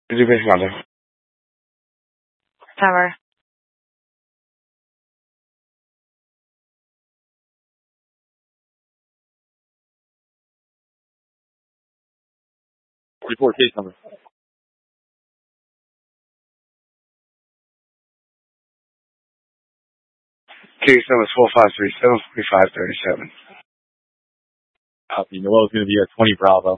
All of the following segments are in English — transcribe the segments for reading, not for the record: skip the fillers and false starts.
Did you contact? Tower. Report case number. Case number 4537-3537. Copy. Noel's going to be at 20 Bravo.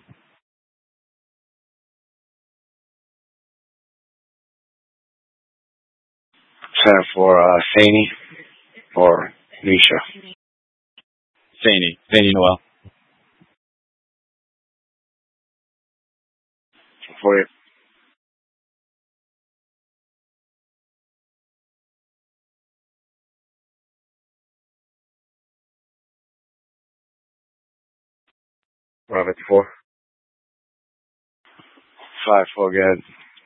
Center for Saney or Nisha. Saney Noel. 48. Route 54. 5-4 again.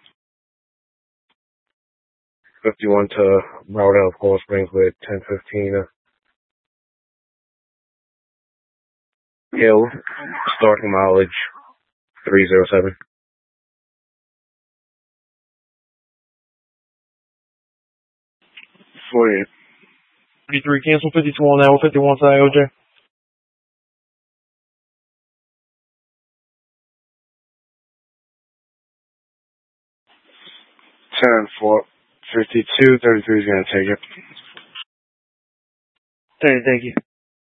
51 to Route Coral Springs with 1015. Hill, starting mileage 307. 48. 53, cancel 52 on hour, 51 side OJ. 10-4. 52, 33 is going to take it. Thank you.